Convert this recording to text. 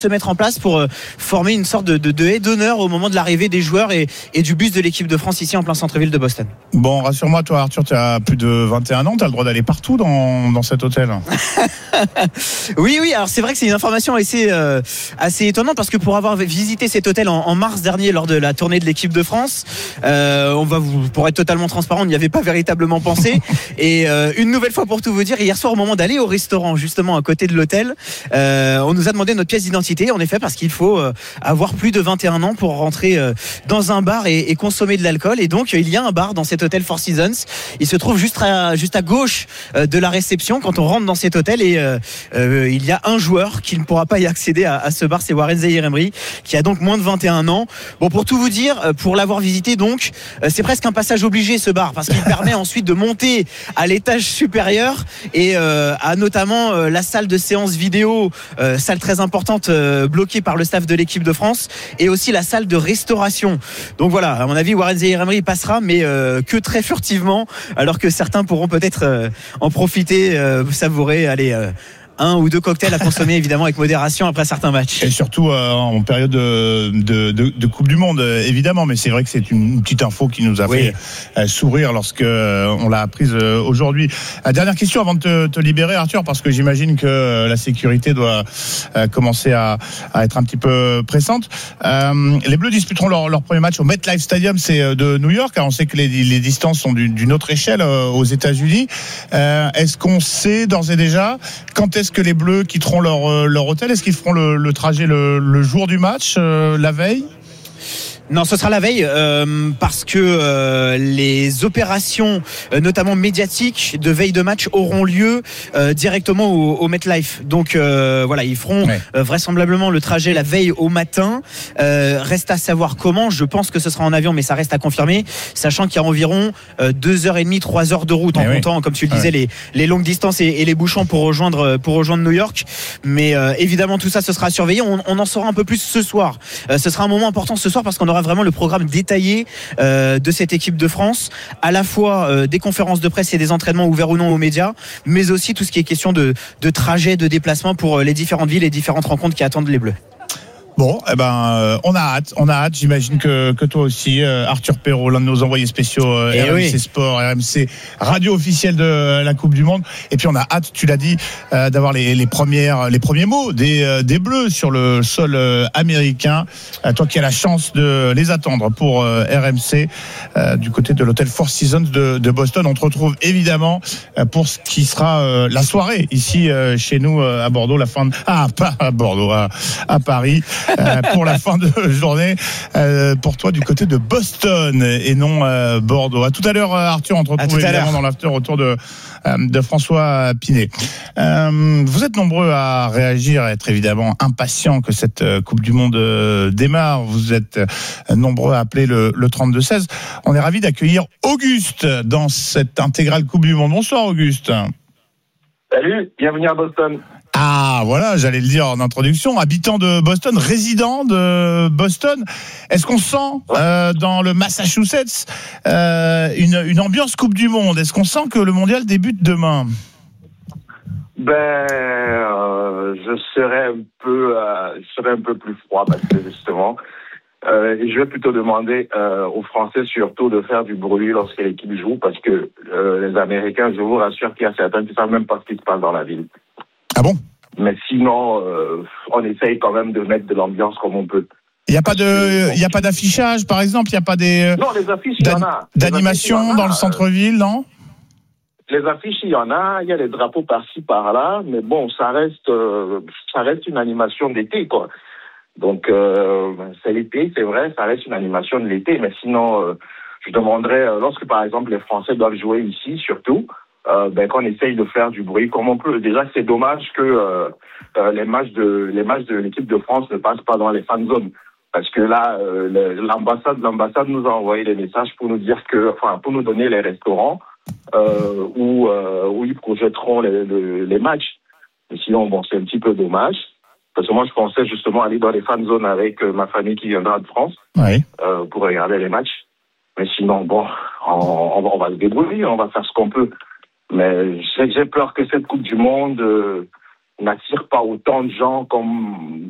se mettre en place pour former une sorte de haie d'honneur au moment de l'arrivée des joueurs et du bus de l'équipe de France ici en plein centre-ville de Boston. Bon, rassure-moi, toi Arthur, tu as plus de 21 ans, tu as le droit d'aller partout dans cet hôtel. Oui, alors c'est vrai que c'est une information assez étonnante parce que pour avoir visité cet hôtel en mars dernier lors de la tournée de l'équipe de France, pour être totalement transparent, on n'y avait pas véritablement pensé. Et une nouvelle fois pour tout vous dire, hier soir au moment d'aller au restaurant justement à côté de l'hôtel, on nous a demandé notre pièce d'identité. En effet, parce qu'il faut avoir plus de 21 ans pour rentrer dans un bar et consommer de l'alcool. Et donc il y a un bar dans cet hôtel Four Seasons. Il se trouve juste à gauche de la réception quand on rentre dans cet hôtel. Et il y a un joueur qui ne pourra pas y accéder à ce bar, c'est Warren Zaïre-Emery, qui a donc moins de 21 ans. Bon, pour tout vous dire, pour l'avoir visité, donc c'est presque un passage obligé ce bar, parce qu'il permet ensuite de monter à l'étage supérieur et à notamment la salle de séance vidéo, salle très importante, bloquée par le staff de l'équipe de France, et aussi la salle de restauration. Donc voilà, à mon avis, Warren Zaïre-Emery passera, mais que très furtivement, alors que certains pourront peut-être en profiter, savourer, un ou deux cocktails à consommer évidemment avec modération après certains matchs. Et surtout en période de Coupe du Monde évidemment, mais c'est vrai que c'est une petite info qui nous a fait sourire lorsque on l'a apprise aujourd'hui. Dernière question avant de te libérer Arthur, parce que j'imagine que la sécurité doit commencer à être un petit peu pressante. Les Bleus disputeront leur premier match au MetLife Stadium, c'est de New York. On sait que les distances sont d'une autre échelle aux États-Unis. Est-ce qu'on sait d'ores et déjà quand est-ce que les Bleus quitteront leur hôtel? Est-ce qu'ils feront le trajet le jour du match, la veille? Non, ce sera la veille parce que les opérations, notamment médiatiques, de veille de match auront lieu directement au MetLife. Donc voilà, ils feront vraisemblablement le trajet la veille au matin. Reste à savoir comment. Je pense que ce sera en avion, mais ça reste à confirmer, sachant qu'il y a environ 2h30, 3h de route en comptant, comme tu le disais, les longues distances et les bouchons pour rejoindre New York. Mais évidemment, tout ça, ce sera surveillé. On en saura un peu plus ce soir. Ce sera un moment important ce soir parce qu'on aura vraiment le programme détaillé de cette équipe de France, à la fois des conférences de presse et des entraînements ouverts ou non aux médias, mais aussi tout ce qui est question de trajet, de déplacement pour les différentes villes et différentes rencontres qui attendent les Bleus. Bon, on a hâte. J'imagine que toi aussi, Arthur Perrault, l'un de nos envoyés spéciaux RMC Sport, RMC Radio officielle de la Coupe du Monde. Et puis on a hâte, tu l'as dit, d'avoir les premiers mots des Bleus sur le sol américain. Toi qui as la chance de les attendre pour RMC du côté de l'hôtel Four Seasons de Boston. On te retrouve évidemment pour ce qui sera la soirée ici chez nous à Bordeaux, pas à Bordeaux, à Paris. Pour la fin de journée pour toi du côté de Boston et non Bordeaux. À tout à l'heure Arthur, on te retrouve évidemment dans l'after autour de François Pinet. Vous êtes nombreux à réagir, à être évidemment impatients que cette Coupe du Monde démarre. Vous êtes nombreux à appeler le 32-16. On est ravis d'accueillir Auguste dans cette intégrale Coupe du Monde. Bonsoir Auguste. Salut, bienvenue à Boston. Ah voilà, j'allais le dire en introduction, habitant de Boston, résident de Boston. Est-ce qu'on sent dans le Massachusetts une ambiance Coupe du Monde? Est-ce qu'on sent que le mondial débute demain? Je serais un peu plus froid parce que justement, je vais plutôt demander aux Français surtout de faire du bruit lorsque l'équipe joue, parce que les Américains, je vous rassure qu'il y a certains qui ne savent même pas ce qui se passe dans la ville. Ah bon? Mais sinon, on essaye quand même de mettre de l'ambiance comme on peut. Il n'y a pas d'affichage, par exemple? Il n'y a pas non, les affiches, il y en a. D'animation dans le centre-ville, non? Les affiches, il y en a. Il y a les drapeaux par-ci, par-là. Mais bon, ça reste une animation d'été, quoi. Donc, c'est l'été, c'est vrai, ça reste une animation de l'été. Mais sinon, je demanderais, lorsque, par exemple, les Français doivent jouer ici, surtout, qu'on essaye de faire du bruit comme on peut. Déjà, c'est dommage que les matchs de l'équipe de France ne passent pas dans les fan zones, parce que là, l'ambassade nous a envoyé des messages pour nous dire pour nous donner les restaurants où ils projetteront les matchs. Et sinon, bon, c'est un petit peu dommage, parce que moi, je pensais justement aller dans les fan zones avec ma famille qui viendra de France pour regarder les matchs. Mais sinon, bon, on va se débrouiller, on va faire ce qu'on peut. Mais j'ai peur que cette Coupe du Monde n'attire pas autant de gens comme